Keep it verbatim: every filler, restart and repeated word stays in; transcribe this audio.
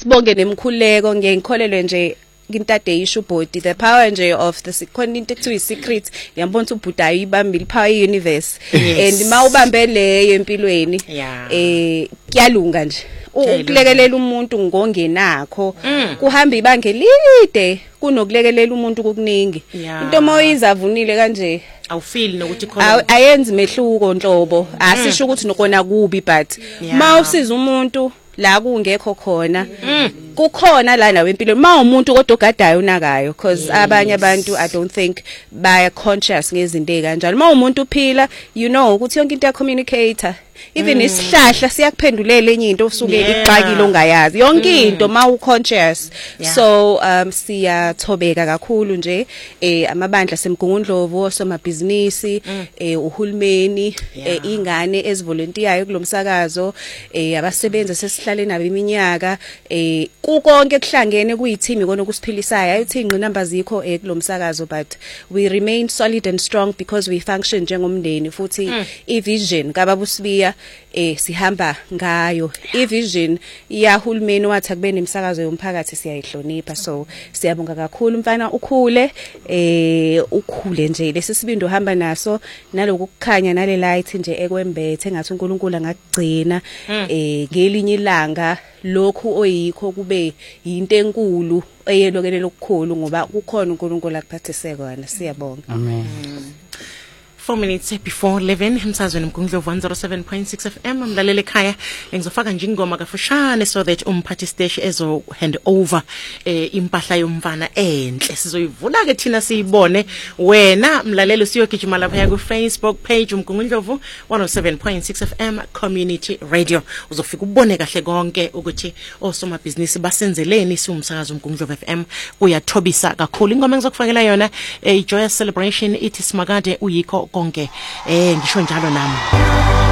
sibonge nemkhuleko ngiyengikholelwe nje Gintade isho body the power nje of the khona into ekuthiwa secret yambona ukuthi ubhudayo ibambile power universe and mawubambe leyo empilweni eh kuyalunga nje ukulekelela umuntu ngongenakho kuhamba ibanga elide kunokulekelela umuntu kokuningi into moyizavunile kanje awufeel nokuthi khona ayenzi mehluko nhlobo asisho ukuthi nokona kubi but mawusiza umuntu la kungekho khona kukhona la nawe empilo ma umuntu kodwa ogadayo unakayo because abanye abantu I don't think baya conscious ngezinto ekanjalo ma umuntu uphila you know ukuthi yonke into ya communicator even isihlahla siyakuphendulela enye into osuke iqakile ongayazi yonke into ma u conscious so um siyathobeka kakhulu nje eh amabandla semgungundlovu osomabhizinisi eh uhulumeni ingane ezivolunteerayo kulomsakazo eh abasebenza sesihlale nabo iminyaka eh kukonke kuhlangene kuyiteam ikona kusiphilisayo ayithi ingqi numbers zikho eh kulomsakazo but we remain solid and strong because we function njengomndeni futhi i vision kababusibiya eh sihamba ngayo i vision yahulumeni wathi akube nemsakazo yomphakathi siyayihlonipha so siyabonga kakhulu mfana ukhule eh ukhule nje lesisibindo uhamba naso naloku kukhanya nale light nje ekwembethe ngathi uNkulunkulu angakugcina eh ngelinye ilanga lokhu oyikho kube into enkulu eyelokelelo okukhulu ngoba kukhona uNkulunkulu akuphathiseke wena siyabonga amen four minutes before eleven emsazweni mgungundlovu one oh seven point six F M mlalele ekhaya ngizofaka nje ingoma kafushane so that umphathi stage ezo hand over eh impahla yomfana enhle sizoyivula ke thina siyibone wena mlaleli siyogijima lapha ku Facebook page umgungundlovu one oh seven point six F M community radio uzofika ubone kahle konke ukuthi osomabhizinisi basenzeleni siumsakazo umgungundlovu F M uyathobisa kakhulu ingoma ngizokufakela yona eh joyous celebration ithi simakade uyikho konke eh ngisho njalo nami